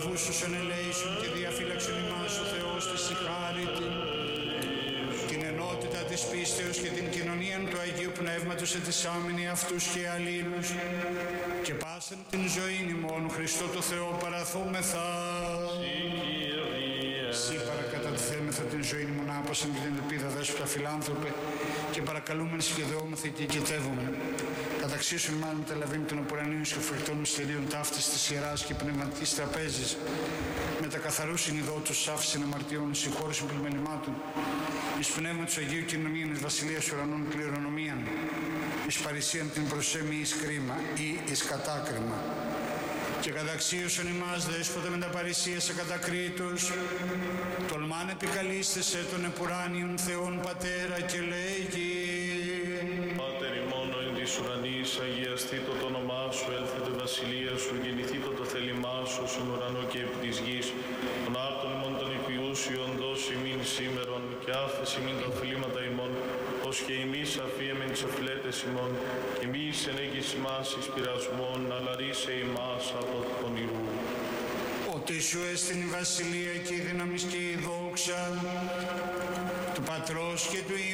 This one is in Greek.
αδελφούς όσων ελέησουν και διαφύλαξον ημάς ο Θεός της η χάρητη, την ενότητα της πίστεως και την κοινωνία του Αγίου Πνεύματος ετισάμενοι αυτούς και αλλήλους και πάσαν την ζωήν ημών Χριστό το Θεό παραθούμεθα. Συ παρακατατηθέμεθα την ζωή μου να άπασαν και την ελπίδα δέσποτα φιλάνθρωπε και παρακαλούμεν σχεδεόμεθα και οικετεύομεν. Καταξίσουν μάλλον τα λαβήν των απουρανίων και φρικτών μυστηρίων ταύτης της Ιεράς και πνευματικής τραπέζης με τα καθαρούς συνειδότους άφησιν αμαρτιών συγχώρησιν πλημελημάτων εις πνεύμα του Αγίου Κοινωνίαν εις Βασιλείας Ουρανών κληρονομίαν εις παρησίαν την προσέμι εις κρίμα ή εις κατάκριμα. Και καταξίωσον ημάς δέσποτα με τα παρησίας ακατακρίτως, τολμάν επικαλείστες των επουράνιων Θεών Πατέρα και λέγει: Πάτερ ημών εν της ουρανής, αγιαστήτω το όνομά σου, έλθετε βασιλεία σου, γεννηθήτω το θέλημά σου, στον ουρανό και επί της γης. Τον άρτον ημών των υπηούσιων δώσει ημίν σήμερον, και άφεση ημίν τα οφειλήματα ημών, ως και εμείς αφίεμεν τις οφειλέτες ημών, και μη ενέγγις ημάς εις πειρασμόν, αλλά ρίσε ημάς από τον πονηρού. Ότι σου έστειν η βασιλεία και η δύναμις και η δόξα του Πατρός και του